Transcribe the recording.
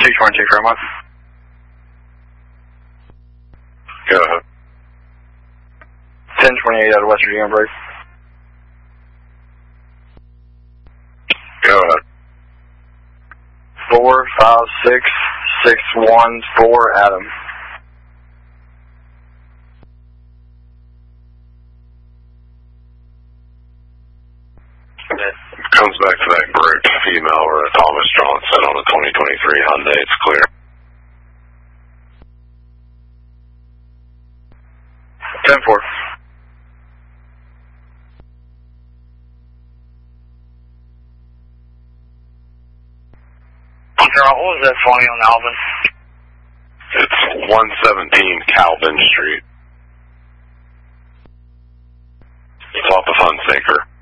222 Fairmont. Go ahead. 1028 out of West Virginia break. Go ahead. 456614 Adam. Comes back to that group female or a Thomas Johnson on a 2023 Hyundai. It's clear. 10-4. What was that phony on Alvin? It's 117 Calvin Street. It's off the Fun Sinker.